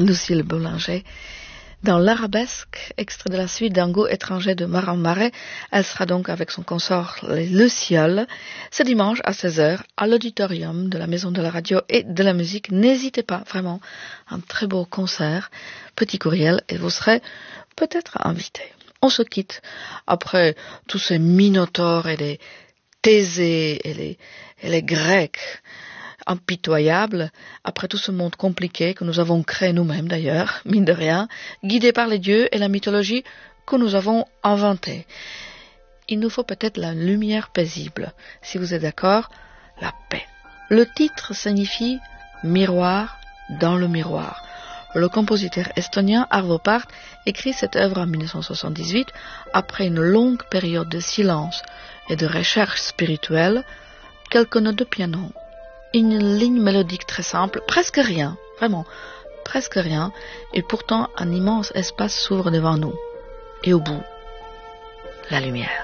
Lucille Bollinger. Dans l'Arabesque, extrait de la suite d'un goût étranger de Marin Marais, elle sera donc avec son consort les Lucioles, ce dimanche à 16h à l'auditorium de la Maison de la Radio et de la Musique. N'hésitez pas, vraiment, un très beau concert, petit courriel, et vous serez peut-être invité. On se quitte après tous ces minotaures et les Thésées et les Grecs impitoyables, après tout ce monde compliqué que nous avons créé nous-mêmes d'ailleurs, mine de rien, guidés par les dieux et la mythologie que nous avons inventée. Il nous faut peut-être la lumière paisible. Si vous êtes d'accord, la paix. Le titre signifie miroir dans le miroir. Le compositeur estonien Arvo Pärt écrit cette œuvre en 1978 après une longue période de silence et de recherche spirituelle, quelques notes de piano, une ligne mélodique très simple, presque rien, vraiment, presque rien, et pourtant un immense espace s'ouvre devant nous. Et au bout, la lumière.